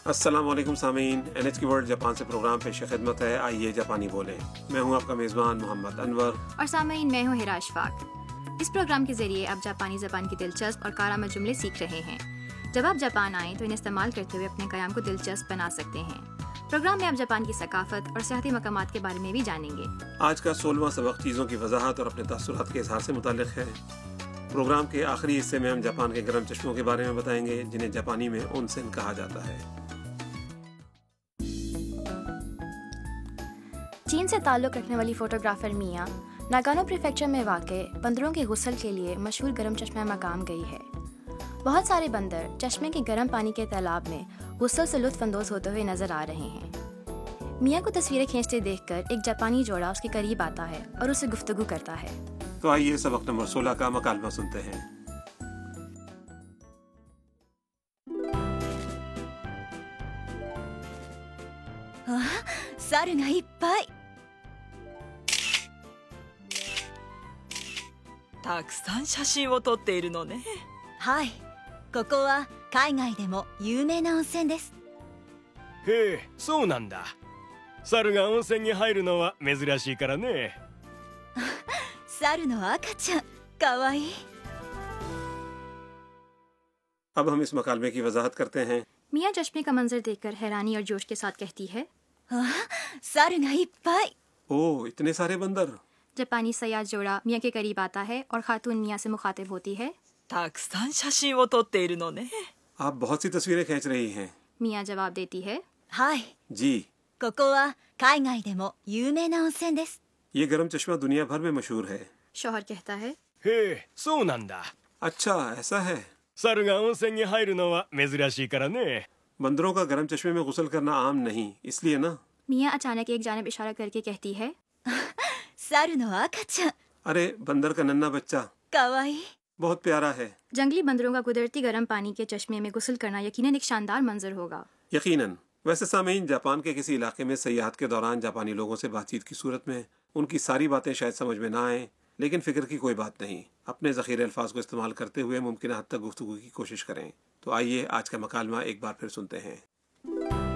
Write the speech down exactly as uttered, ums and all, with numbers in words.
अस्सलाम वालेकुम सामीन, एन एच की वर्ल्ड जापान से प्रोग्राम पेश खिदमत है। आइए जापानी बोलें। मैं हूं आपका मेज़बान मोहम्मद अनवर और सामीन मैं हूं हिरा अशफाक। इस प्रोग्राम के ज़रिए आप जापानी ज़बान की दिलचस्प और कारआमद जुमले सीख रहे हैं। जब आप जापान आएँ तो इन्हें इस्तेमाल करते हुए अपने क़याम को दिलचस्प बना सकते हैं। प्रोग्राम में आप जापान की सकाफत और सियाहती मकामात के बारे में भी जानेंगे। आज का सोलहवां सबक चीज़ों की वजाहत और अपने तअस्सुरात के इज़हार से मुताल्लिक़ है। प्रोग्राम के आखिरी हिस्से में हम जापान के गर्म चश्मों के बारे में बताएंगे, जिन्हें जापानी में ओनसेन कहा जाता है। चीन से ताल्लुक़ रखने वाली फ़ोटोग्राफ़र मिया नागानो प्रीफेक्चर में वाक़े बंदरों के गुस्ल के लिए मशहूर गर्म चश्मा मकाम गई है। बहुत सारे बंदर चश्मे के गर्म पानी के तालाब में गुस्ल से लुत्फ़ अंदोज़ होते हुए नज़र आ रहे हैं। मिया को तस्वीरें खींचते देखकर एक जापानी जोड़ा उसके करीब आता है और उससे गुफ्तगू करता है। तो आइए सबक नंबर सोलह का मकालमा सुनते हैं। 猿がいっぱい。 たくさん写真を撮っているのね。 はい、ここは海外でも有名な温泉です。 へえ、そうなんだ。猿が温泉に入るのは珍しいからね。 猿の赤ちゃん、かわいい。 अब हम इस मकालमे की वजाहत करते हैं। मिया चश्मे का मंजर देखकर हैरानी और जोश के साथ कहती है, あ、猿がいっぱい。 ओह, इतने सारे बंदर। जापानी सयाह जोड़ा मिया के करीब आता है और खातून मिया से मुखातिब होती है। たくさん写真を撮っているのね。 आप बहुत सी तस्वीरें खींच रही हैं। मिया जवाब देती है, はい、 जी, ここは海外でも有名な温泉です。 ये गर्म चश्मा दुनिया भर में मशहूर है। शौहर कहता है, へえ、そうなんだ。 अच्छा, ऐसा है। 猿が温泉に入るのは珍しいからね。 बंदरों का गर्म चश्मे में गुस्ल करना आम नहीं, इसलिए ना। मिया अचानक एक जानब इशारा करके कहती है, 猿の赤ちゃん、 अरे, बंदर का नन्हा बच्चा かわいい。 बहुत प्यारा है। जंगली बंदरों का कुदरती गर्म पानी के चश्मे में गुस्ल करना यकीनन एक शानदार मंजर होगा। यकीनन। वैसे सामीन, जापान के किसी इलाके में सयाहत के दौरान जापानी लोगों से बातचीत की सूरत में उनकी सारी बातें शायद समझ में ना आए, लेकिन फ़िक्र की कोई बात नहीं। अपने ज़ख़ीरे अल्फाज को इस्तेमाल करते हुए मुमकिन हद तक गुफ्तगू की कोशिश करें। तो आइए आज का मकालमा एक बार फिर सुनते हैं।